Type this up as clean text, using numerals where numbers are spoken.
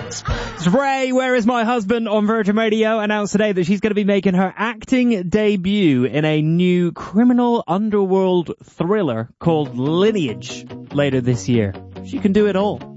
Ray, Where Is My Husband on Virgin Radio announced today that she's going to be making her acting debut in a new criminal underworld thriller called Lineage later this year. She can do it all.